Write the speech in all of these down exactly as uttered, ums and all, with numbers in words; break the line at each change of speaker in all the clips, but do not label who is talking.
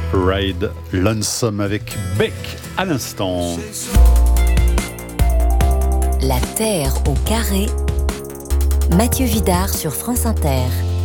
Ride Lonesome avec Beck à l'instant.
La Terre au carré. Mathieu Vidard sur France Inter.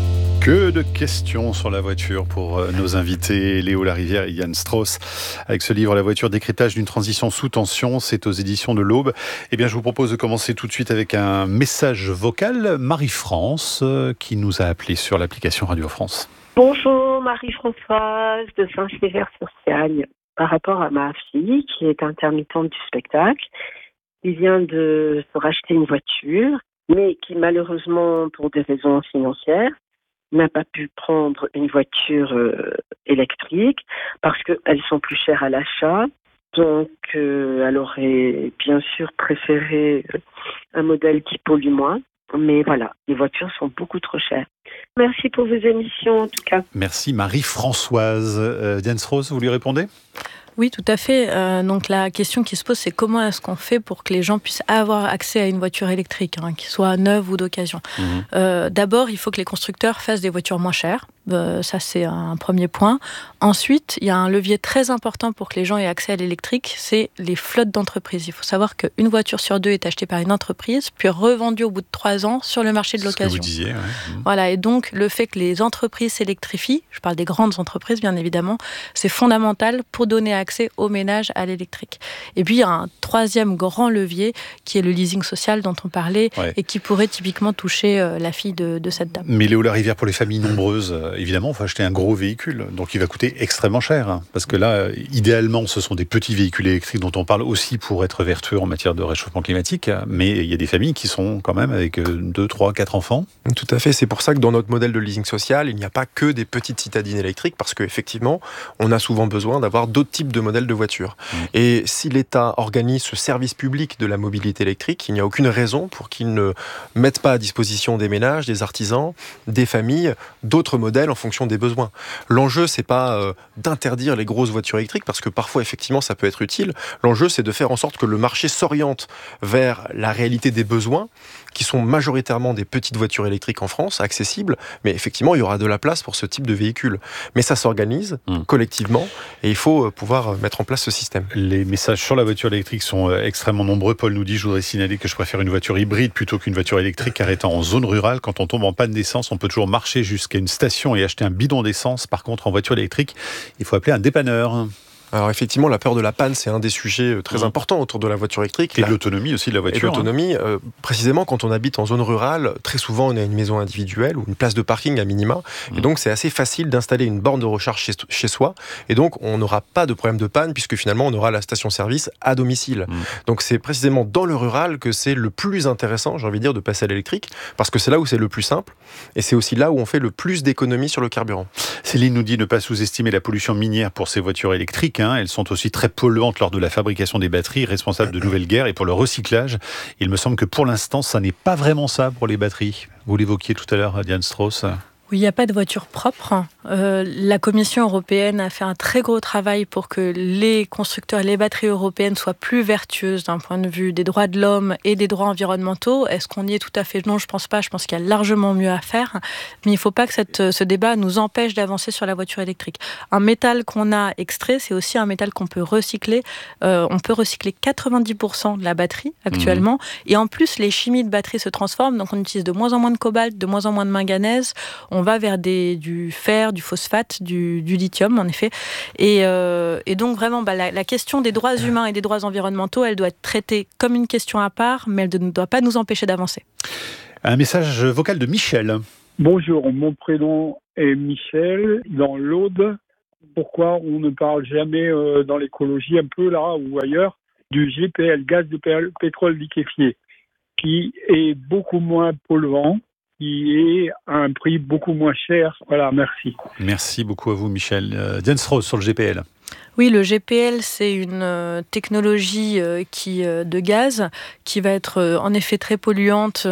Que de questions sur la voiture pour nos invités Léo Larivière et Yann Strauss. Avec ce livre, La voiture, décryptage d'une transition sous tension, c'est aux éditions de l'Aube. Eh bien, je vous propose de commencer tout de suite avec un message vocal. Marie-France, qui nous a appelé sur l'application Radio France.
Bonjour, Marie-Françoise de Saint-Sever-sur-Siagne. Par rapport à ma fille, qui est intermittente du spectacle, qui vient de se racheter une voiture, mais qui malheureusement, pour des raisons financières, n'a pas pu prendre une voiture euh, électrique parce qu'elles sont plus chères à l'achat. Donc, euh, elle aurait bien sûr préféré euh, un modèle qui pollue moins. Mais voilà, les voitures sont beaucoup trop chères. Merci pour vos émissions, en tout cas.
Merci Marie-Françoise. Euh, Diane Strauss, vous lui répondez ?
Oui, tout à fait. Euh, donc la question qui se pose, c'est comment est-ce qu'on fait pour que les gens puissent avoir accès à une voiture électrique, hein, qui soit neuve ou d'occasion. Mmh. Euh, d'abord, il faut que les constructeurs fassent des voitures moins chères. Euh, ça, c'est un premier point. Ensuite, il y a un levier très important pour que les gens aient accès à l'électrique, c'est les flottes d'entreprises. Il faut savoir qu'une voiture sur deux est achetée par une entreprise, puis revendue au bout de trois ans sur le marché de l'occasion.
C'est ce que vous disiez, ouais.
Voilà, et donc le fait que les entreprises s'électrifient, je parle des grandes entreprises bien évidemment, c'est fondamental pour donner accès aux ménages à l'électrique. Et puis il y a un troisième grand levier qui est le leasing social dont on parlait, ouais, et qui pourrait typiquement toucher euh, la fille de, de cette dame.
Mais Léo Larivière, pour les familles nombreuses, évidemment, il faut acheter un gros véhicule, donc il va coûter extrêmement cher. Parce que là, idéalement, ce sont des petits véhicules électriques dont on parle aussi pour être vertueux en matière de réchauffement climatique. Mais il y a des familles qui sont quand même avec deux, trois, quatre enfants.
Tout à fait. C'est pour ça que dans notre modèle de leasing social, il n'y a pas que des petites citadines électriques, parce qu'effectivement, on a souvent besoin d'avoir d'autres types de modèles de voitures. Mmh. Et si l'État organise ce service public de la mobilité électrique, il n'y a aucune raison pour qu'il ne mette pas à disposition des ménages, des artisans, des familles, d'autres modèles en fonction des besoins. L'enjeu, c'est pas euh, d'interdire les grosses voitures électriques, parce que parfois, effectivement, ça peut être utile. L'enjeu, c'est de faire en sorte que le marché s'oriente vers la réalité des besoins, qui sont majoritairement des petites voitures électriques en France, accessibles, mais effectivement, il y aura de la place pour ce type de véhicule. Mais ça s'organise mmh. collectivement, et il faut pouvoir mettre en place ce système.
Les messages sur la voiture électrique sont extrêmement nombreux. Paul nous dit, je voudrais signaler que je préfère une voiture hybride plutôt qu'une voiture électrique, car étant en zone rurale, quand on tombe en panne d'essence, on peut toujours marcher jusqu'à une station et acheter un bidon d'essence. Par contre, en voiture électrique, il faut appeler un dépanneur.
Alors effectivement, la peur de la panne, c'est un des sujets très mmh. importants autour de la voiture électrique.
Et de l'autonomie aussi de la voiture.
Et l'autonomie, hein. euh, précisément quand on habite en zone rurale, très souvent on a une maison individuelle ou une place de parking à minima. Mmh. Et donc c'est assez facile d'installer une borne de recharge chez, chez soi. Et donc on n'aura pas de problème de panne, puisque finalement on aura la station-service à domicile. Mmh. Donc c'est précisément dans le rural que c'est le plus intéressant, j'ai envie de dire, de passer à l'électrique, parce que c'est là où c'est le plus simple. Et c'est aussi là où on fait le plus d'économies sur le carburant.
Céline nous dit ne pas sous-estimer la pollution minière pour ces voitures électriques. Hein. Elles sont aussi très polluantes lors de la fabrication des batteries, responsables de nouvelles guerres. Et pour le recyclage, il me semble que pour l'instant, ça n'est pas vraiment ça pour les batteries. Vous l'évoquiez tout à l'heure, Diane Strauss.
Oui, il n'y a pas de voiture propre. Euh, la Commission européenne a fait un très gros travail pour que les constructeurs et les batteries européennes soient plus vertueuses d'un point de vue des droits de l'homme et des droits environnementaux. Est-ce qu'on y est tout à fait ? Non, je ne pense pas. Je pense qu'il y a largement mieux à faire. Mais il ne faut pas que cette, ce débat nous empêche d'avancer sur la voiture électrique. Un métal qu'on a extrait, c'est aussi un métal qu'on peut recycler. Euh, on peut recycler quatre-vingt-dix pour cent de la batterie actuellement. Mmh. Et en plus, les chimies de batterie se transforment. Donc on utilise de moins en moins de cobalt, de moins en moins de manganèse. On va vers des, du fer, du phosphate, du, du lithium, en effet. Et, euh, et donc, vraiment, bah, la, la question des droits humains et des droits environnementaux, elle doit être traitée comme une question à part, mais elle ne doit pas nous empêcher d'avancer.
Un message vocal de Michel.
Bonjour, mon prénom est Michel, dans l'Aude. Pourquoi on ne parle jamais euh, dans l'écologie, un peu là ou ailleurs, du G P L, gaz de pétrole liquéfié, qui est beaucoup moins polluant, qui est à un prix beaucoup moins cher. Voilà, merci.
Merci beaucoup à vous, Michel. Euh, Diane Strauss sur le G P L.
Oui, le G P L, c'est une euh, technologie euh, qui, euh, de gaz qui va être euh, en effet très polluante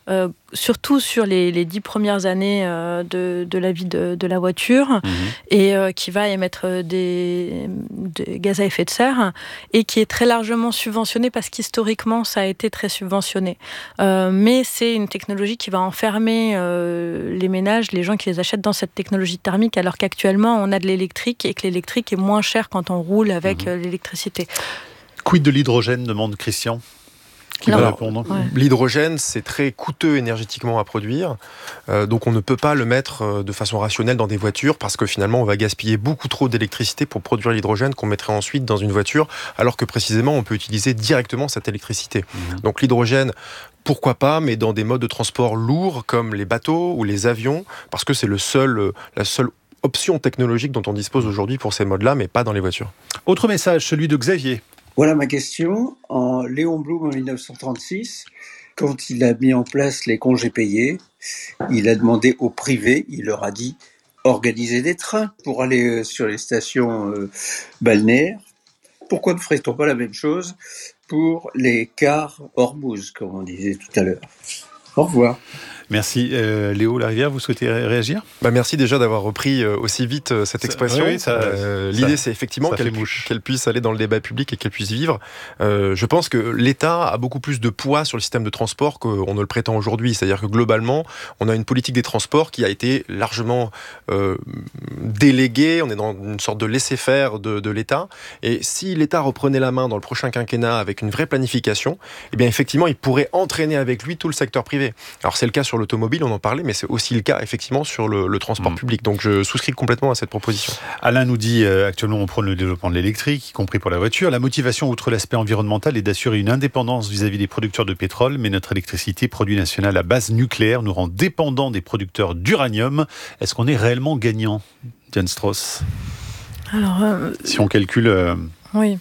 euh, surtout sur les, les dix premières années euh, de, de la vie de, de la voiture, mmh. et euh, qui va émettre des, des gaz à effet de serre, et qui est très largement subventionné parce qu'historiquement, ça a été très subventionné. Euh, mais c'est une technologie qui va enfermer euh, les ménages, les gens qui les achètent dans cette technologie thermique, alors qu'actuellement, on a de l'électrique et que l'électrique est moins cher quand on roule avec mmh. l'électricité.
Quid de l'hydrogène, demande Christian, qui va répondre.
Ouais. L'hydrogène, c'est très coûteux énergétiquement à produire, euh, donc on ne peut pas le mettre euh, de façon rationnelle dans des voitures, parce que finalement on va gaspiller beaucoup trop d'électricité pour produire l'hydrogène qu'on mettrait ensuite dans une voiture, alors que précisément on peut utiliser directement cette électricité. Mmh. Donc l'hydrogène, pourquoi pas, mais dans des modes de transport lourds comme les bateaux ou les avions, parce que c'est le seul, la seule option technologique dont on dispose aujourd'hui pour ces modes-là, mais pas dans les voitures.
Autre message, celui de Xavier.
Voilà ma question. En Léon Blum, en dix-neuf cent trente-six, quand il a mis en place les congés payés, il a demandé au privé, il leur a dit, organiser des trains pour aller sur les stations euh, balnéaires. Pourquoi ne ferait-on pas la même chose pour les cars Ormuz, comme on disait tout à l'heure? Au revoir.
Merci. Euh, Léo Larivière, vous souhaitez ré- réagir ?
bah Merci déjà d'avoir repris euh, aussi vite euh, cette expression.
Ça, oui, ça,
euh, l'idée,
ça,
c'est effectivement qu'elle, pu- qu'elle puisse aller dans le débat public et qu'elle puisse vivre. Euh, je pense que l'État a beaucoup plus de poids sur le système de transport qu'on ne le prétend aujourd'hui. C'est-à-dire que globalement, on a une politique des transports qui a été largement euh, déléguée. On est dans une sorte de laisser-faire de, de l'État. Et si l'État reprenait la main dans le prochain quinquennat avec une vraie planification, eh bien effectivement, il pourrait entraîner avec lui tout le secteur privé. Alors c'est le cas sur l'automobile, on en parlait, mais c'est aussi le cas effectivement sur le, le transport mmh. public. Donc je souscris complètement à cette proposition.
Alain nous dit euh, actuellement on prône le développement de l'électrique, y compris pour la voiture. La motivation, outre l'aspect environnemental, est d'assurer une indépendance vis-à-vis des producteurs de pétrole, mais notre électricité, produit national à base nucléaire, nous rend dépendants des producteurs d'uranium. Est-ce qu'on est réellement gagnant, Diane Strauss ?
Alors, euh,
si on calcule... Euh...
Oui.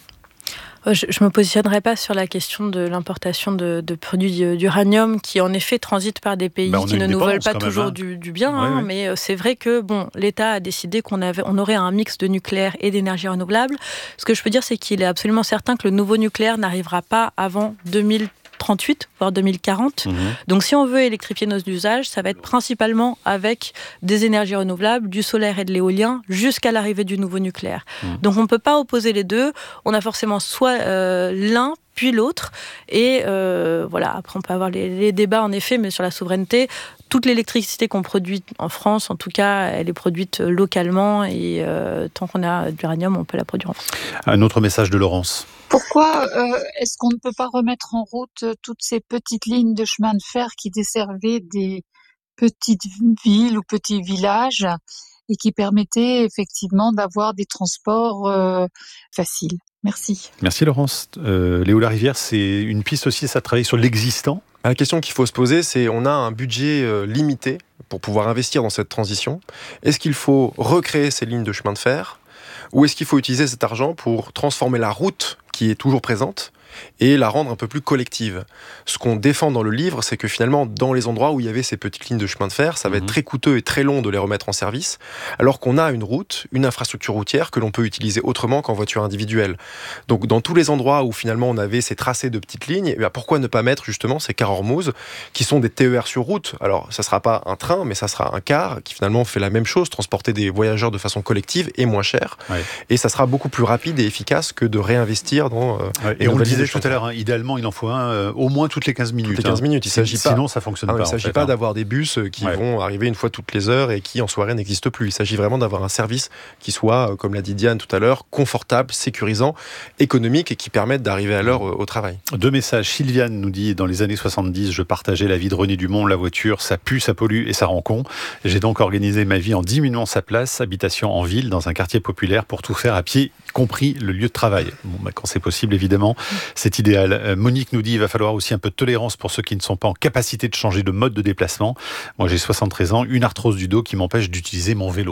Je ne me positionnerai pas sur la question de l'importation de, de produits d'uranium qui, en effet, transitent par des pays bah, qui ne nous veulent pas toujours même, hein. du, du bien. Ouais, hein, ouais. Mais c'est vrai que bon, l'État a décidé qu'on avait, on aurait un mix de nucléaire et d'énergie renouvelable. Ce que je peux dire, c'est qu'il est absolument certain que le nouveau nucléaire n'arrivera pas avant deux mille trente-huit, voire deux mille quarante. Mmh. Donc si on veut électrifier nos usages, ça va être principalement avec des énergies renouvelables, du solaire et de l'éolien, jusqu'à l'arrivée du nouveau nucléaire. Mmh. Donc on ne peut pas opposer les deux. On a forcément soit euh, l'un, puis l'autre. Et euh, voilà, après on peut avoir les, les débats en effet, mais sur la souveraineté, toute l'électricité qu'on produit en France, en tout cas, elle est produite localement et euh, tant qu'on a de l'uranium, on peut la produire en France.
Un autre message de Laurence.
Pourquoi euh, est-ce qu'on ne peut pas remettre en route toutes ces petites lignes de chemin de fer qui desservaient des petites villes ou petits villages et qui permettaient effectivement d'avoir des transports euh, faciles? Merci.
Merci Laurence. Euh, Léo Larivière, c'est une piste aussi, ça travaille sur l'existant.
La question qu'il faut se poser, c'est on a un budget euh, limité pour pouvoir investir dans cette transition. Est-ce qu'il faut recréer ces lignes de chemin de fer ou est-ce qu'il faut utiliser cet argent pour transformer la route qui est toujours présente et la rendre un peu plus collective? Ce qu'on défend dans le livre, c'est que finalement, dans les endroits où il y avait ces petites lignes de chemin de fer, ça va mmh. être très coûteux et très long de les remettre en service, alors qu'on a une route, une infrastructure routière que l'on peut utiliser autrement qu'en voiture individuelle. Donc dans tous les endroits où finalement on avait ces tracés de petites lignes, eh bien, pourquoi ne pas mettre justement ces cars Ormuz, qui sont des T E R sur route? Alors ça ne sera pas un train, mais ça sera un car qui finalement fait la même chose, transporter des voyageurs de façon collective et moins cher. Ouais. Et ça sera beaucoup plus rapide et efficace que de réinvestir dans... Euh,
ouais. Et on le disait tout à l'heure, hein, idéalement il en faut un euh, au moins toutes les quinze minutes.
Toutes les quinze minutes, il s'agit pas.
Sinon ça fonctionne
ah,
pas.
Il ne s'agit
en fait,
pas
hein.
d'avoir des bus qui ouais. vont arriver une fois toutes les heures et qui en soirée n'existent plus. Il s'agit vraiment d'avoir un service qui soit, comme l'a dit Diane tout à l'heure, confortable, sécurisant, économique et qui permette d'arriver à l'heure au travail.
Deux messages. Sylviane nous dit, dans les années soixante-dix, je partageais la vie de René Dumont, la voiture, ça pue, ça pollue et ça rend con. J'ai donc organisé ma vie en diminuant sa place, habitation en ville, dans un quartier populaire, pour tout faire à pied, y compris le lieu de travail. Bon, bah, quand c'est possible, évidemment, c'est idéal. Euh, Monique nous dit, il va falloir aussi un peu de tolérance pour ceux qui ne sont pas en capacité de changer de mode de déplacement. Moi, j'ai soixante-treize ans, une arthrose du dos qui m'empêche d'utiliser mon vélo.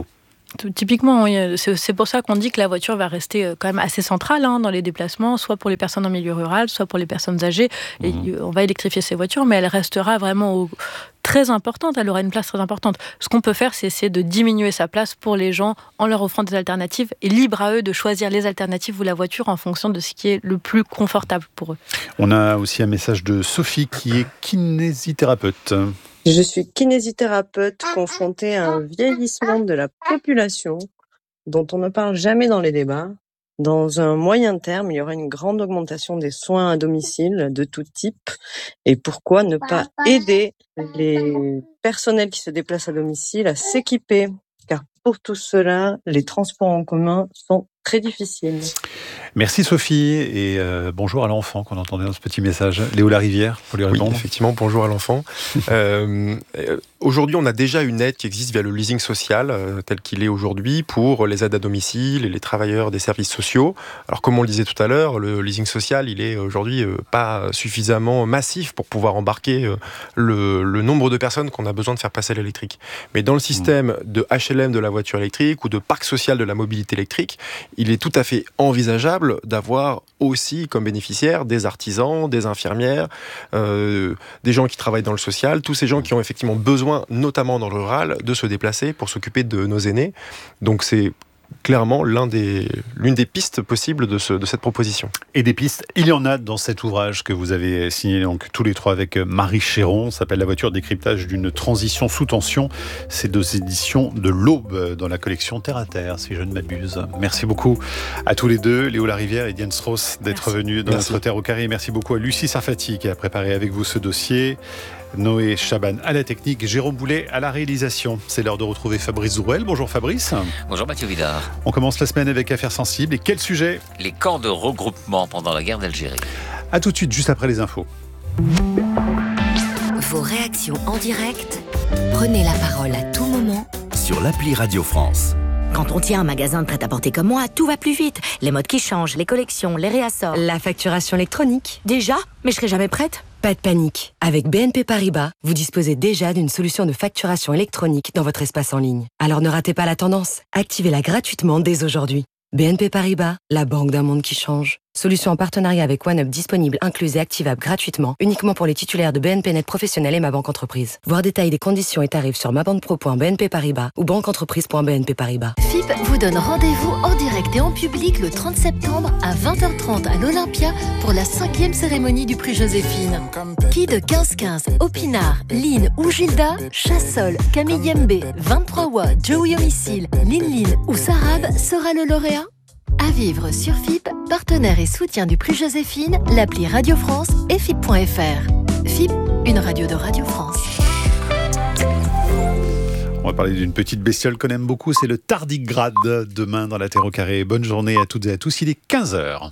Typiquement, oui, c'est pour ça qu'on dit que la voiture va rester quand même assez centrale hein, dans les déplacements, soit pour les personnes en milieu rural, soit pour les personnes âgées. Et mmh. On va électrifier ces voitures, mais elle restera vraiment au... très importante, elle aura une place très importante. Ce qu'on peut faire, c'est essayer de diminuer sa place pour les gens en leur offrant des alternatives et libre à eux de choisir les alternatives ou la voiture en fonction de ce qui est le plus confortable pour eux.
On a aussi un message de Sophie qui est kinésithérapeute.
Je suis kinésithérapeute confrontée à un vieillissement de la population dont on ne parle jamais dans les débats. Dans un moyen terme, il y aura une grande augmentation des soins à domicile de tout type. Et pourquoi ne pas aider les personnels qui se déplacent à domicile à s'équiper? Car pour tout cela, les transports en commun sont très difficiles.
Merci Sophie et euh, bonjour à l'enfant qu'on entendait dans ce petit message. Léo Larivière, pour lui répondre.
Oui, effectivement, bonjour à l'enfant. euh, aujourd'hui, on a déjà une aide qui existe via le leasing social, euh, tel qu'il est aujourd'hui, pour les aides à domicile et les travailleurs des services sociaux. Alors, comme on le disait tout à l'heure, le leasing social, il est aujourd'hui euh, pas suffisamment massif pour pouvoir embarquer euh, le, le nombre de personnes qu'on a besoin de faire passer à l'électrique. Mais dans le système mmh. de H L M de la voiture électrique ou de parc social de la mobilité électrique, il est tout à fait envisageable d'avoir aussi comme bénéficiaires des artisans, des infirmières, euh, des gens qui travaillent dans le social, tous ces gens qui ont effectivement besoin, notamment dans le rural, de se déplacer pour s'occuper de nos aînés. Donc c'est clairement l'un des, l'une des pistes possibles de, ce, de cette proposition.
Et des pistes, il y en a dans cet ouvrage que vous avez signé donc, tous les trois avec Marie Chéron, ça s'appelle La voiture, décryptage d'une transition sous tension. C'est deux éditions de l'Aube dans la collection Terre à Terre, si je ne m'abuse. Merci beaucoup à tous les deux, Léo Larivière et Diane Strauss, d'être venus dans Merci. Notre Terre au Carré. Merci beaucoup à Lucie Sarfati qui a préparé avec vous ce dossier. Noé Chaban à la technique, Jérôme Boulet à la réalisation. C'est l'heure de retrouver Fabrice Zouruel. Bonjour Fabrice.
Bonjour Mathieu Vidard.
On commence la semaine avec Affaires sensibles. Et quel sujet ?
Les camps de regroupement pendant la guerre d'Algérie.
A tout de suite, juste après les infos.
Vos réactions en direct, prenez la parole à tout moment
sur l'appli Radio France.
Quand on tient un magasin de prêt-à-porter comme moi, tout va plus vite. Les modes qui changent, les collections, les réassorts.
La facturation électronique.
Déjà ? Mais je serai jamais prête.
Pas de panique. Avec B N P Paribas, vous disposez déjà d'une solution de facturation électronique dans votre espace en ligne. Alors ne ratez pas la tendance. Activez-la gratuitement dès aujourd'hui. B N P Paribas, la banque d'un monde qui change. Solution en partenariat avec OneUp disponible, incluse et activable gratuitement, uniquement pour les titulaires de B N P Net Professionnel et Ma Banque Entreprise. Voir détails des conditions et tarifs sur mabanquepro point b n p paribas ou banqueentreprise point b n p paribas.
F I P vous donne rendez-vous en direct et en public le trente septembre à vingt heures trente à l'Olympia pour la cinquième cérémonie du prix Joséphine. Qui de quinze quinze, Opinard, Lynn ou Gilda, Chassol, Camille Yembe, vingt-trois Wa, Joey Homicile, Lynn Lynn ou Sarab sera le lauréat? À vivre sur F I P, partenaire et soutien du prix Joséphine, l'appli Radio France et F I P point F R. F I P, une radio de Radio France.
On va parler d'une petite bestiole qu'on aime beaucoup, c'est le tardigrade. Demain dans la Terre au Carré. Bonne journée à toutes et à tous, il est quinze heures.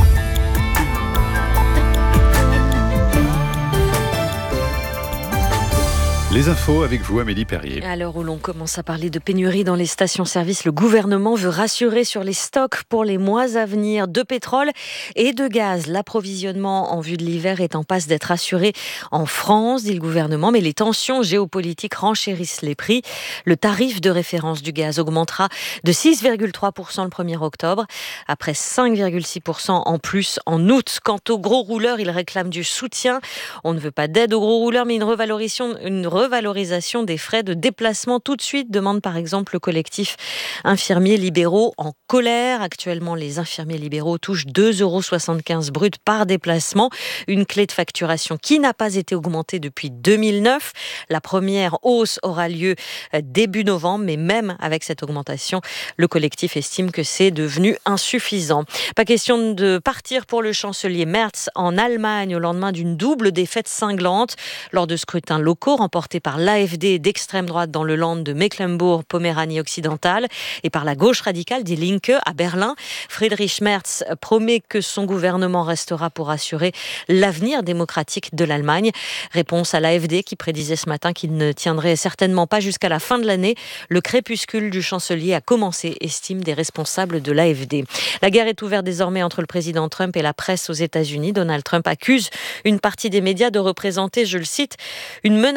Les infos avec vous, Amélie Perrier.
À l'heure où l'on commence à parler de pénurie dans les stations-service, le gouvernement veut rassurer sur les stocks pour les mois à venir de pétrole et de gaz. L'approvisionnement en vue de l'hiver est en passe d'être assuré en France, dit le gouvernement, mais les tensions géopolitiques renchérissent les prix. Le tarif de référence du gaz augmentera de six virgule trois pour cent le premier octobre, après cinq virgule six pour cent en plus en août. Quant aux gros rouleurs, ils réclament du soutien. On ne veut pas d'aide aux gros rouleurs, mais une revalorisation, une revalorisation des frais de déplacement tout de suite, demande par exemple le collectif infirmiers libéraux en colère. Actuellement, les infirmiers libéraux touchent deux euros soixante-quinze brut par déplacement, une clé de facturation qui n'a pas été augmentée depuis deux mille neuf. La première hausse aura lieu début novembre, mais même avec cette augmentation, le collectif estime que c'est devenu insuffisant. Pas question de partir pour le chancelier Merz en Allemagne au lendemain d'une double défaite cinglante lors de scrutins locaux remportés par l'A F D d'extrême droite dans le Land de Mecklembourg-Poméranie occidentale et par la gauche radicale Die Linke à Berlin. Friedrich Merz promet que son gouvernement restera pour assurer l'avenir démocratique de l'Allemagne. Réponse à l'A F D qui prédisait ce matin qu'il ne tiendrait certainement pas jusqu'à la fin de l'année. Le crépuscule du chancelier a commencé, estime des responsables de l'A F D. La guerre est ouverte désormais entre le président Trump et la presse aux États-Unis. Donald Trump accuse une partie des médias de représenter, je le cite, une menace pour la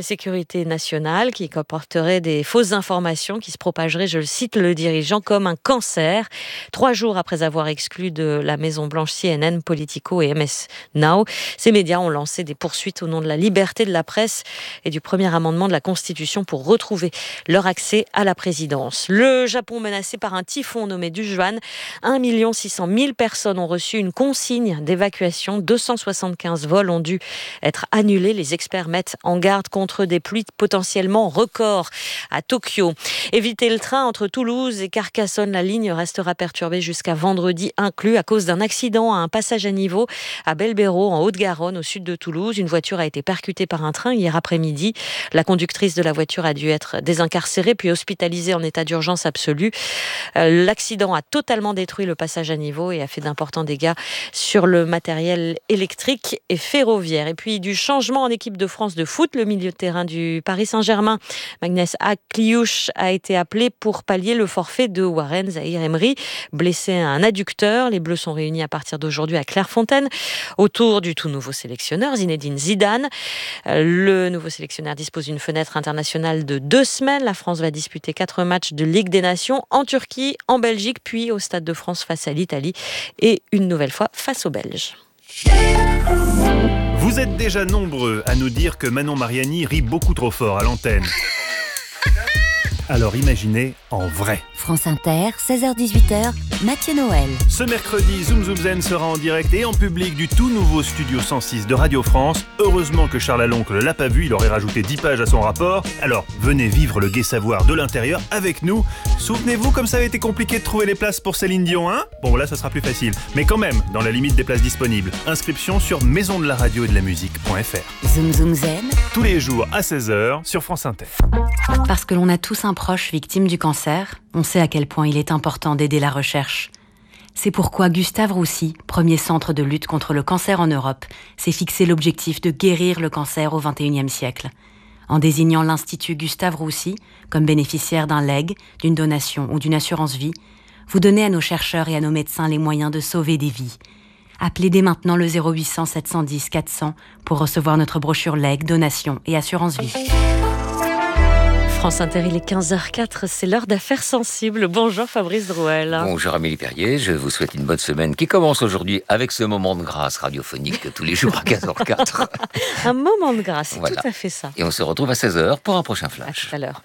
la sécurité nationale qui comporterait des fausses informations qui se propageraient, je le cite le dirigeant, comme un cancer. Trois jours après avoir exclu de la Maison-Blanche C N N, Politico et M S Now, ces médias ont lancé des poursuites au nom de la liberté de la presse et du premier amendement de la Constitution pour retrouver leur accès à la présidence. Le Japon menacé par un typhon nommé Dujuan, un million six cent mille personnes ont reçu une consigne d'évacuation. deux cent soixante-quinze vols ont dû être annulés. Les experts mettent en garde contre des pluies potentiellement records à Tokyo. Éviter le train entre Toulouse et Carcassonne. La ligne restera perturbée jusqu'à vendredi inclus à cause d'un accident à un passage à niveau à Belbéro, en Haute-Garonne, au sud de Toulouse. Une voiture a été percutée par un train hier après-midi. La conductrice de la voiture a dû être désincarcérée puis hospitalisée en état d'urgence absolue. Euh, l'accident a totalement détruit le passage à niveau et a fait d'importants dégâts sur le matériel électrique et ferroviaire. Et puis du changement en équipe de France de foot, le milieu de terrain du Paris Saint-Germain, Magnès Akliouche, a été appelé pour pallier le forfait de Warren Zaïre-Emery, blessé à un adducteur. Les Bleus sont réunis à partir d'aujourd'hui à Clairefontaine autour du tout nouveau sélectionneur Zinedine Zidane. Le nouveau sélectionneur dispose d'une fenêtre internationale de deux semaines. La France va disputer quatre matchs de Ligue des Nations en Turquie, en Belgique, puis au Stade de France face à l'Italie et une nouvelle fois face aux Belges.
Vous êtes déjà nombreux à nous dire que Manon Mariani rit beaucoup trop fort à l'antenne. Alors imaginez en vrai.
France Inter, seize heures dix-huit heures, Mathieu Noël.
Ce mercredi, Zoom Zoom Zen sera en direct et en public du tout nouveau Studio cent six de Radio France. Heureusement que Charles Aloncle l'a pas vu, il aurait rajouté dix pages à son rapport. Alors, venez vivre le gai savoir de l'intérieur avec nous. Souvenez-vous comme ça avait été compliqué de trouver les places pour Céline Dion, hein ? Bon, là, ça sera plus facile. Mais quand même, dans la limite des places disponibles. Inscription sur maison de la radio et de la musique.fr.
Zoom Zoom Zen.
Tous les jours à seize heures sur France Inter.
Parce que l'on a tous un proche victime du cancer, on sait à quel point il est important d'aider la recherche. C'est pourquoi Gustave Roussy, premier centre de lutte contre le cancer en Europe, s'est fixé l'objectif de guérir le cancer au vingt et unième siècle. En désignant l'Institut Gustave Roussy comme bénéficiaire d'un legs, d'une donation ou d'une assurance vie, vous donnez à nos chercheurs et à nos médecins les moyens de sauver des vies. Appelez dès maintenant le zéro huit cents sept cent dix quatre cents pour recevoir notre brochure legs, donation et assurance vie.
France Inter, il est quinze heures quatre, c'est l'heure d'affaires sensibles. Bonjour Fabrice Drouel.
Bonjour Amélie Perrier, je vous souhaite une bonne semaine qui commence aujourd'hui avec ce moment de grâce radiophonique tous les jours à quinze heures quatre.
Un moment de grâce, c'est
voilà.
Tout à fait ça.
Et on se retrouve à seize heures pour un prochain flash.
À tout à l'heure.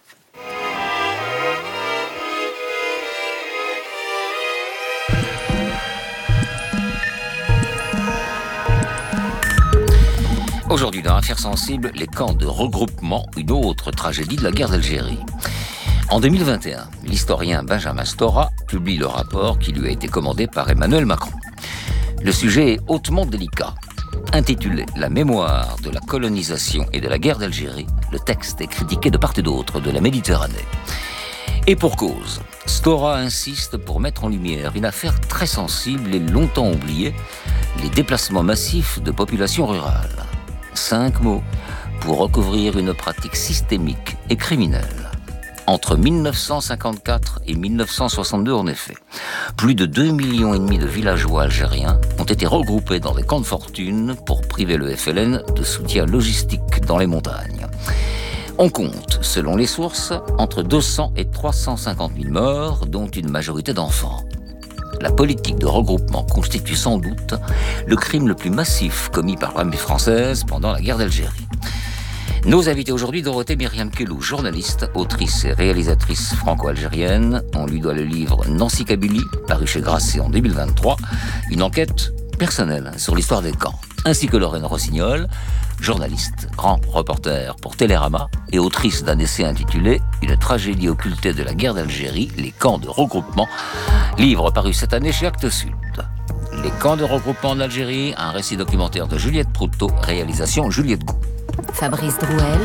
Aujourd'hui, dans Affaires sensibles, les camps de regroupement, une autre tragédie de la guerre d'Algérie. En deux mille vingt et un, l'historien Benjamin Stora publie le rapport qui lui a été commandé par Emmanuel Macron. Le sujet est hautement délicat. Intitulé « La mémoire de la colonisation et de la guerre d'Algérie », le texte est critiqué de part et d'autre de la Méditerranée. Et pour cause, Stora insiste pour mettre en lumière une affaire très sensible et longtemps oubliée, les déplacements massifs de populations rurales. Cinq mots pour recouvrir une pratique systémique et criminelle. Entre mille neuf cent cinquante-quatre et mille neuf cent soixante-deux, en effet, plus de deux millions et demi de villageois algériens ont été regroupés dans des camps de fortune pour priver le F L N de soutien logistique dans les montagnes. On compte, selon les sources, entre deux cents et trois cent cinquante mille morts, dont une majorité d'enfants. La politique de regroupement constitue sans doute le crime le plus massif commis par l'armée française pendant la guerre d'Algérie. Nos invités aujourd'hui, Dorothée Myriam Kellou, journaliste, autrice et réalisatrice franco-algérienne. On lui doit le livre Nancy Kabylie, paru chez Grasset en deux mille vingt-trois, une enquête personnelle sur l'histoire des camps, ainsi que Lorraine Rossignol, journaliste, grand reporter pour Télérama et autrice d'un essai intitulé « Une tragédie occultée de la guerre d'Algérie, les camps de regroupement », livre paru cette année chez Actes Sud. Les camps de regroupement en Algérie, un récit documentaire de Juliette Proutot, réalisation Juliette Gou.
Fabrice Drouel,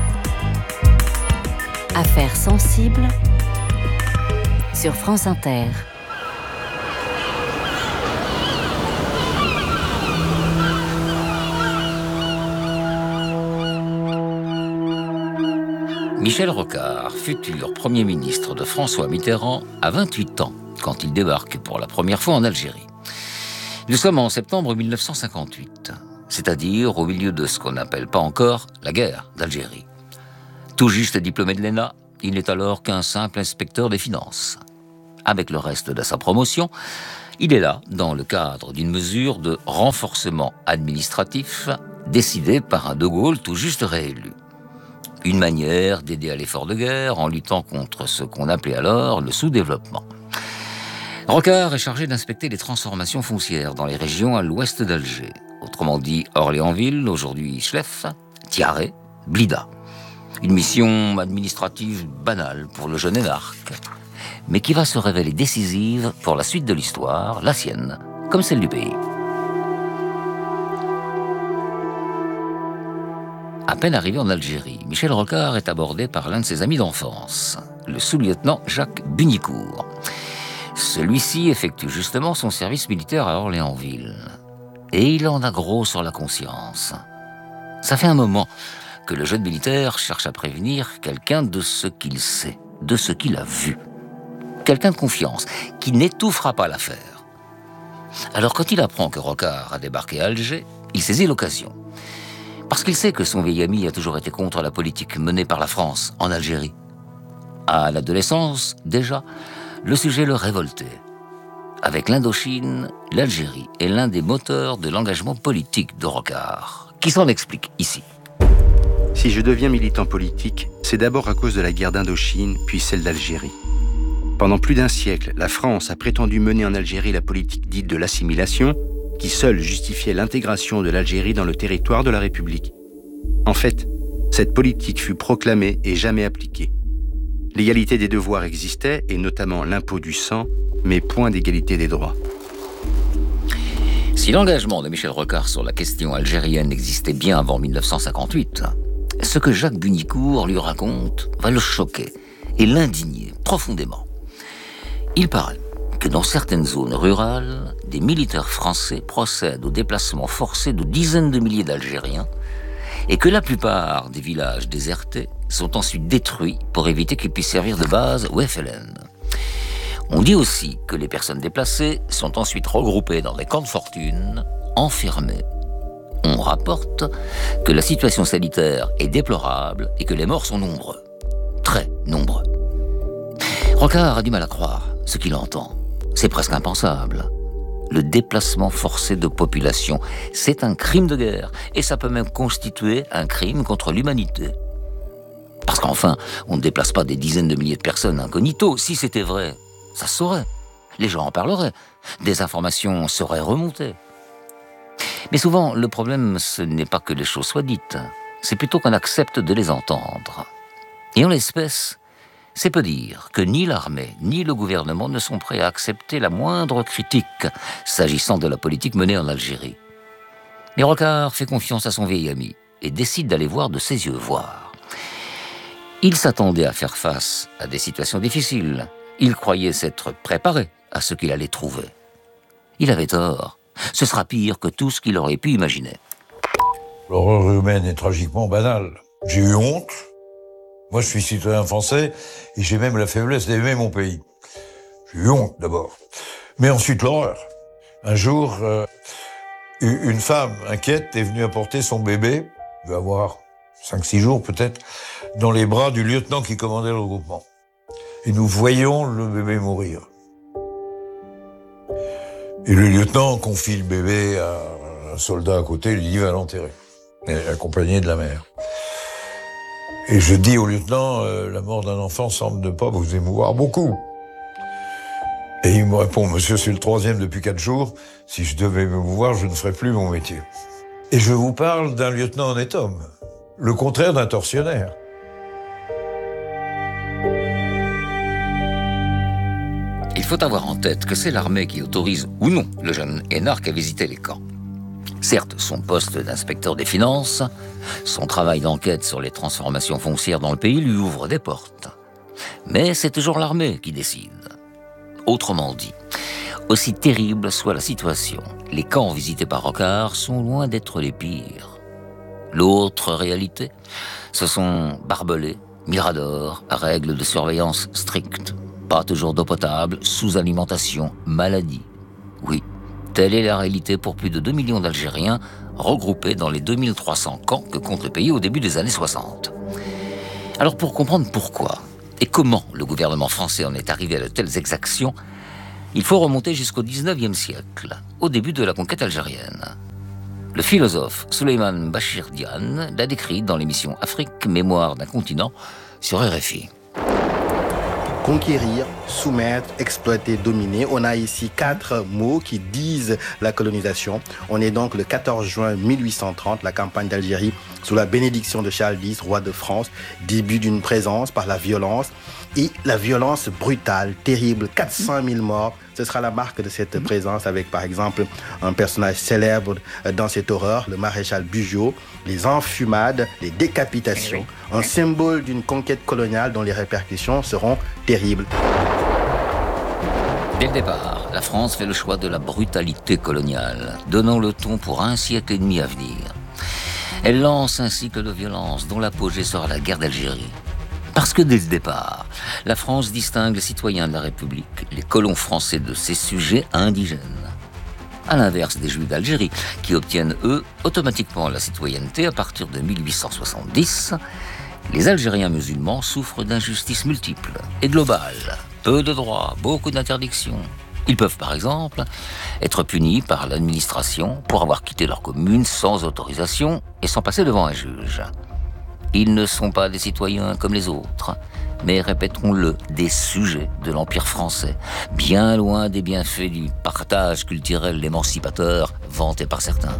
Affaires sensibles sur France Inter.
Michel Rocard, futur Premier ministre de François Mitterrand, a vingt-huit ans quand il débarque pour la première fois en Algérie. Nous sommes en septembre mille neuf cent cinquante-huit, c'est-à-dire au milieu de ce qu'on n'appelle pas encore la guerre d'Algérie. Tout juste diplômé de l'E N A, il n'est alors qu'un simple inspecteur des finances. Avec le reste de sa promotion, il est là dans le cadre d'une mesure de renforcement administratif décidée par un De Gaulle tout juste réélu. Une manière d'aider à l'effort de guerre en luttant contre ce qu'on appelait alors le sous-développement. Rocard est chargé d'inspecter les transformations foncières dans les régions à l'ouest d'Alger. Autrement dit, Orléansville, aujourd'hui Chlef, Tiaré, Blida. Une mission administrative banale pour le jeune énarque, mais qui va se révéler décisive pour la suite de l'histoire, la sienne, comme celle du pays. À peine arrivé en Algérie, Michel Rocard est abordé par l'un de ses amis d'enfance, le sous-lieutenant Jacques Bunicourt. Celui-ci effectue justement son service militaire à Orléansville. Et il en a gros sur la conscience. Ça fait un moment que le jeune militaire cherche à prévenir quelqu'un de ce qu'il sait, de ce qu'il a vu. Quelqu'un de confiance, qui n'étouffera pas l'affaire. Alors quand il apprend que Rocard a débarqué à Alger, il saisit l'occasion. Parce qu'il sait que son vieil ami a toujours été contre la politique menée par la France en Algérie. À l'adolescence, déjà, le sujet le révoltait. Avec l'Indochine, l'Algérie est l'un des moteurs de l'engagement politique de Rocard, qui s'en explique ici.
Si je deviens militant politique, c'est d'abord à cause de la guerre d'Indochine, puis celle d'Algérie. Pendant plus d'un siècle, la France a prétendu mener en Algérie la politique dite de l'assimilation, qui seule justifiait l'intégration de l'Algérie dans le territoire de la République. En fait, cette politique fut proclamée et jamais appliquée. L'égalité des devoirs existait, et notamment l'impôt du sang, mais point d'égalité des droits.
Si l'engagement de Michel Rocard sur la question algérienne existait bien avant mille neuf cent cinquante-huit, ce que Jacques Bunicourt lui raconte va le choquer et l'indigner profondément. Il paraît que dans certaines zones rurales, des militaires français procèdent au déplacement forcé de dizaines de milliers d'Algériens et que la plupart des villages désertés sont ensuite détruits pour éviter qu'ils puissent servir de base au F L N. On dit aussi que les personnes déplacées sont ensuite regroupées dans des camps de fortune, enfermées. On rapporte que la situation sanitaire est déplorable et que les morts sont nombreux, très nombreux. Rocard a du mal à croire ce qu'il entend. C'est presque impensable. Le déplacement forcé de population, c'est un crime de guerre et ça peut même constituer un crime contre l'humanité. Parce qu'enfin, on ne déplace pas des dizaines de milliers de personnes incognito. Si c'était vrai, ça se saurait. Les gens en parleraient. Des informations seraient remontées. Mais souvent, le problème, ce n'est pas que les choses soient dites. C'est plutôt qu'on accepte de les entendre. Et en l'espèce, c'est peu dire que ni l'armée, ni le gouvernement ne sont prêts à accepter la moindre critique s'agissant de la politique menée en Algérie. Mais Rocard fait confiance à son vieil ami et décide d'aller voir de ses yeux voir. Il s'attendait à faire face à des situations difficiles. Il croyait s'être préparé à ce qu'il allait trouver. Il avait tort. Ce sera pire que tout ce qu'il aurait pu imaginer.
L'horreur humaine est tragiquement banale. J'ai eu honte. Moi, je suis citoyen français et j'ai même la faiblesse d'aimer mon pays. J'ai eu honte, d'abord. Mais ensuite, l'horreur. Un jour, euh, une femme inquiète est venue apporter son bébé, il va avoir cinq six jours peut-être, dans les bras du lieutenant qui commandait le regroupement. Et nous voyons le bébé mourir. Et le lieutenant confie le bébé à un soldat à côté, lui dit « va l'enterrer », accompagné de la mère. Et je dis au lieutenant, euh, la mort d'un enfant semble ne pas vous émouvoir beaucoup. Et il me répond, monsieur, c'est le troisième depuis quatre jours. Si je devais m'émouvoir, je ne ferais plus mon métier. Et je vous parle d'un lieutenant honnête homme. Le contraire d'un tortionnaire.
Il faut avoir en tête que c'est l'armée qui autorise ou non le jeune énarque à visiter les camps. Certes, son poste d'inspecteur des finances, son travail d'enquête sur les transformations foncières dans le pays lui ouvre des portes. Mais c'est toujours l'armée qui décide. Autrement dit, aussi terrible soit la situation, les camps visités par Rocard sont loin d'être les pires. L'autre réalité, ce sont barbelés, miradors, règles de surveillance strictes, pas toujours d'eau potable, sous-alimentation, maladie. Oui, telle est la réalité pour plus de deux millions d'Algériens regroupés dans les deux mille trois cents camps que compte le pays au début des années soixante. Alors pour comprendre pourquoi et comment le gouvernement français en est arrivé à de telles exactions, il faut remonter jusqu'au dix-neuvième siècle, au début de la conquête algérienne. Le philosophe Souleymane Bachir Diane l'a décrit dans l'émission Afrique, mémoire d'un continent sur R F I.
Conquérir, soumettre, exploiter, dominer. On a ici quatre mots qui disent la colonisation. On est donc le quatorze juin mille huit cent trente, la campagne d'Algérie, sous la bénédiction de Charles dix, roi de France, début d'une présence par la violence. Et la violence brutale, terrible, quatre cent mille morts, ce sera la marque de cette présence avec par exemple un personnage célèbre dans cette horreur, le maréchal Bugeaud, les enfumades, les décapitations, un symbole d'une conquête coloniale dont les répercussions seront terribles.
Dès le départ, la France fait le choix de la brutalité coloniale, donnant le ton pour un siècle et demi à venir. Elle lance un cycle de violence dont l'apogée sera la guerre d'Algérie. Parce que dès le départ, la France distingue les citoyens de la République, les colons français de ses sujets indigènes. À l'inverse des Juifs d'Algérie, qui obtiennent, eux, automatiquement la citoyenneté à partir de mille huit cent soixante-dix, les Algériens musulmans souffrent d'injustices multiples et globales. Peu de droits, beaucoup d'interdictions. Ils peuvent, par exemple, être punis par l'administration pour avoir quitté leur commune sans autorisation et sans passer devant un juge. Ils ne sont pas des citoyens comme les autres, mais, répétons-le, des sujets de l'Empire français, bien loin des bienfaits du partage culturel émancipateur vanté par certains.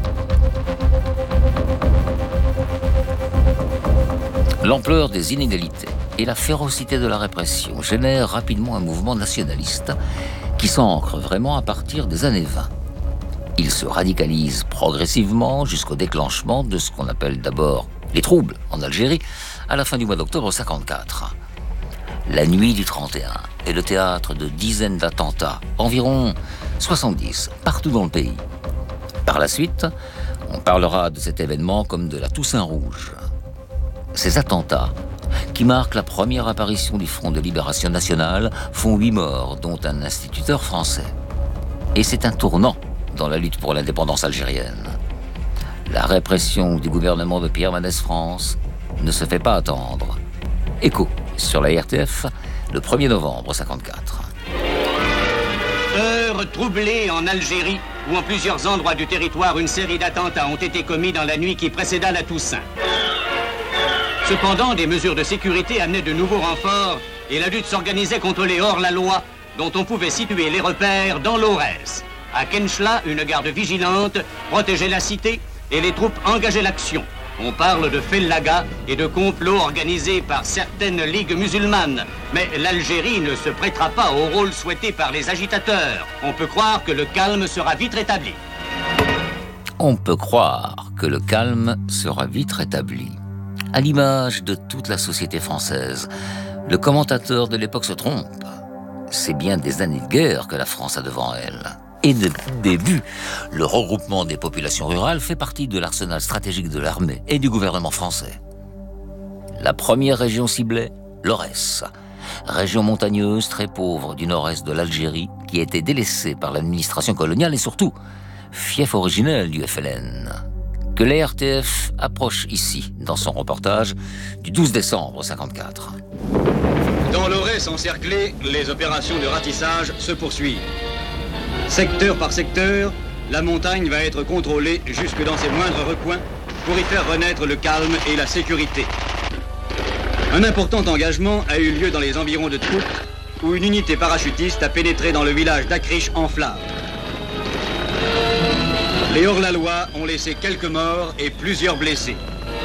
L'ampleur des inégalités et la férocité de la répression génèrent rapidement un mouvement nationaliste qui s'ancre vraiment à partir des années vingt. Il se radicalise progressivement jusqu'au déclenchement de ce qu'on appelle d'abord les troubles en Algérie à la fin du mois d'octobre cinquante-quatre. La nuit du trente et un est le théâtre de dizaines d'attentats, environ soixante-dix, partout dans le pays. Par la suite, on parlera de cet événement comme de la Toussaint Rouge. Ces attentats, qui marquent la première apparition du Front de Libération Nationale, font huit morts, dont un instituteur français. Et c'est un tournant dans la lutte pour l'indépendance algérienne. La répression du gouvernement de Pierre Mendès France ne se fait pas attendre. Écho sur la R T F, le premier novembre cinquante-quatre.
Heure troublée en Algérie, où en plusieurs endroits du territoire, une série d'attentats ont été commis dans la nuit qui précéda la Toussaint. Cependant, des mesures de sécurité amenaient de nouveaux renforts et la lutte s'organisait contre les hors-la-loi dont on pouvait situer les repères dans l'Aurès. À Kenchla, une garde vigilante protégeait la cité et les troupes engageaient l'action. On parle de fellaga et de complots organisés par certaines ligues musulmanes. Mais l'Algérie ne se prêtera pas au rôle souhaité par les agitateurs. On peut croire que le calme sera vite rétabli.
On peut croire que le calme sera vite rétabli. À l'image de toute la société française, le commentateur de l'époque se trompe. C'est bien des années de guerre que la France a devant elle. Et depuis le début, le regroupement des populations rurales fait partie de l'arsenal stratégique de l'armée et du gouvernement français. La première région ciblée, l'Aurès, région montagneuse très pauvre du nord-est de l'Algérie qui a été délaissée par l'administration coloniale et surtout fief originel du F L N, que la R T F approche ici dans son reportage du douze décembre cinquante-quatre.
Dans l'Aurès encerclé, les opérations de ratissage se poursuivent. Secteur par secteur, la montagne va être contrôlée jusque dans ses moindres recoins pour y faire renaître le calme et la sécurité. Un important engagement a eu lieu dans les environs de Trout, où une unité parachutiste a pénétré dans le village d'Akriche en flammes. Les hors-la-loi ont laissé quelques morts et plusieurs blessés.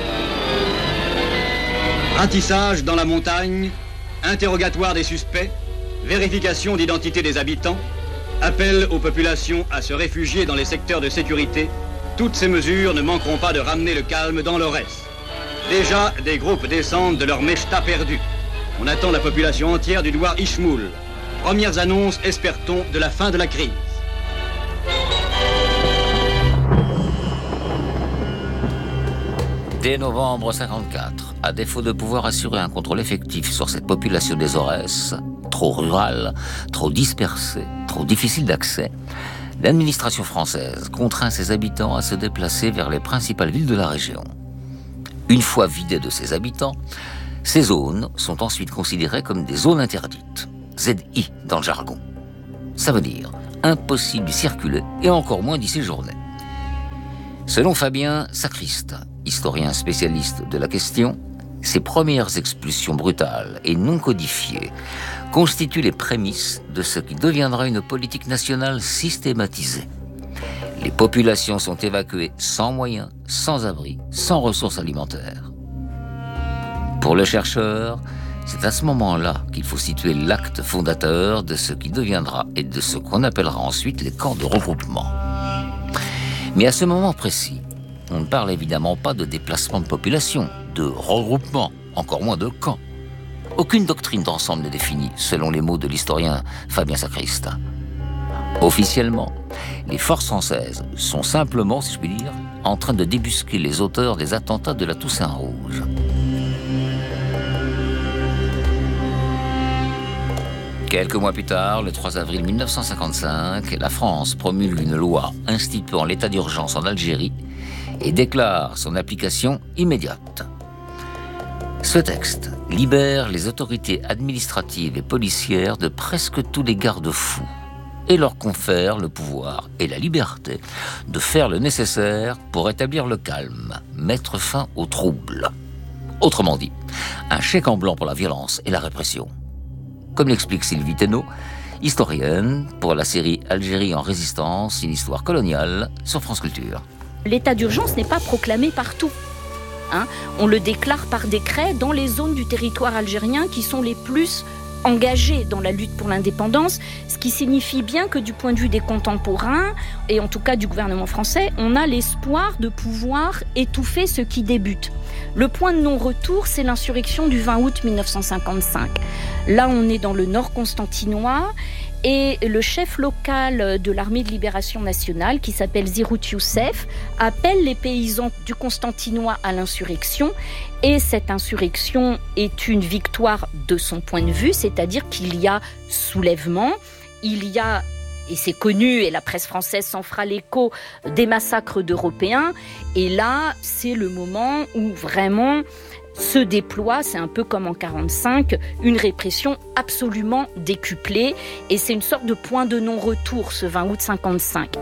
Ratissage dans la montagne, interrogatoire des suspects, vérification d'identité des habitants, appel aux populations à se réfugier dans les secteurs de sécurité. Toutes ces mesures ne manqueront pas de ramener le calme dans l'Aurès. Déjà, des groupes descendent de leur mechta perdu. On attend la population entière du douar Ishmoul. Premières annonces, espère-t-on, de la fin de la crise.
Dès novembre cinquante-quatre, à défaut de pouvoir assurer un contrôle effectif sur cette population des Aurès, trop rurale, trop dispersée, trop difficile d'accès, l'administration française contraint ses habitants à se déplacer vers les principales villes de la région. Une fois vidés de ses habitants, Ces zones sont ensuite considérées comme des zones interdites, Z I dans le jargon. Ça veut dire impossible d'y circuler et encore moins d'y séjourner. Selon Fabien Sacriste, historien spécialiste de la question, ces premières expulsions brutales et non codifiées constituent les prémices de ce qui deviendra une politique nationale systématisée. Les populations sont évacuées sans moyens, sans abri, sans ressources alimentaires. Pour le chercheur, c'est à ce moment-là qu'il faut situer l'acte fondateur de ce qui deviendra et de ce qu'on appellera ensuite les camps de regroupement. Mais à ce moment précis, on ne parle évidemment pas de déplacement de population, de regroupement, encore moins de camps. Aucune doctrine d'ensemble n'est définie, selon les mots de l'historien Fabien Sacriste. Officiellement, les forces françaises sont simplement, si je puis dire, en train de débusquer les auteurs des attentats de la Toussaint Rouge. Quelques mois plus tard, le trois avril mille neuf cent cinquante-cinq, la France promulgue une loi instituant l'état d'urgence en Algérie et déclare son application immédiate. Ce texte libère les autorités administratives et policières de presque tous les garde-fous et leur confère le pouvoir et la liberté de faire le nécessaire pour établir le calme, mettre fin aux troubles. Autrement dit, un chèque en blanc pour la violence et la répression. Comme l'explique Sylvie Thénault, historienne pour la série Algérie en résistance, une histoire coloniale sur France Culture.
L'état d'urgence n'est pas proclamé partout. Hein, on le déclare par décret dans les zones du territoire algérien qui sont les plus engagées dans la lutte pour l'indépendance, ce qui signifie bien que du point de vue des contemporains, et en tout cas du gouvernement français, on a l'espoir de pouvoir étouffer ce qui débute. Le point de non-retour, c'est l'insurrection du vingt août mille neuf cent cinquante-cinq. Là, on est dans le nord constantinois, et le chef local de l'armée de libération nationale, qui s'appelle Zirut Youssef, appelle les paysans du Constantinois à l'insurrection. Et cette insurrection est une victoire de son point de vue, c'est-à-dire qu'il y a soulèvement, il y a, et c'est connu, et la presse française s'en fera l'écho, des massacres d'Européens. Et là, c'est le moment où vraiment se déploie, c'est un peu comme en quarante-cinq, une répression absolument décuplée. Et c'est une sorte de point de non-retour, ce vingt août cinquante-cinq.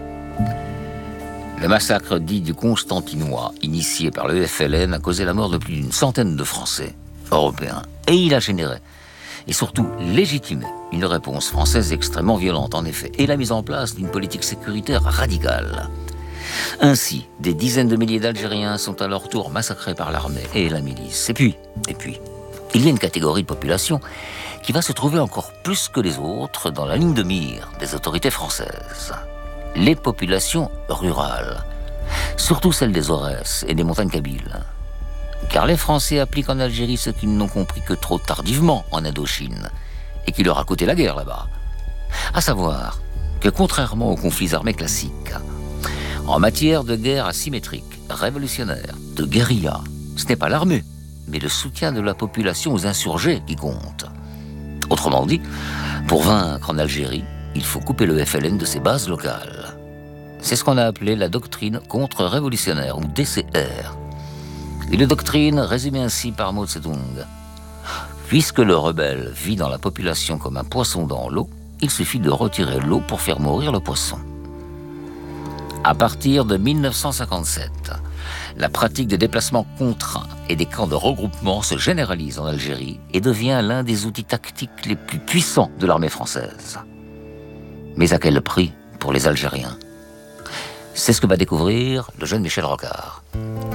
Le massacre dit du Constantinois, initié par le F L N, a causé la mort de plus d'une centaine de Français, européens. Et il a généré, et surtout légitimé, une réponse française extrêmement violente, en effet, et la mise en place d'une politique sécuritaire radicale. Ainsi, des dizaines de milliers d'Algériens sont à leur tour massacrés par l'armée et la milice. Et puis, et puis, il y a une catégorie de population qui va se trouver encore plus que les autres dans la ligne de mire des autorités françaises. Les populations rurales, surtout celles des Aurès et des montagnes kabyles. Car les Français appliquent en Algérie ce qu'ils n'ont compris que trop tardivement en Indochine, et qui leur a coûté la guerre là-bas. À savoir que contrairement aux conflits armés classiques, en matière de guerre asymétrique, révolutionnaire, de guérilla, ce n'est pas l'armée, mais le soutien de la population aux insurgés qui compte. Autrement dit, pour vaincre en Algérie, il faut couper le F L N de ses bases locales. C'est ce qu'on a appelé la doctrine contre-révolutionnaire, ou D C R. Une doctrine résumée ainsi par Mao Tse-tung. Puisque le rebelle vit dans la population comme un poisson dans l'eau, il suffit de retirer l'eau pour faire mourir le poisson. À partir de mille neuf cent cinquante-sept, la pratique des déplacements contraints et des camps de regroupement se généralise en Algérie et devient l'un des outils tactiques les plus puissants de l'armée française. Mais à quel prix pour les Algériens? C'est ce que va découvrir le jeune Michel Rocard.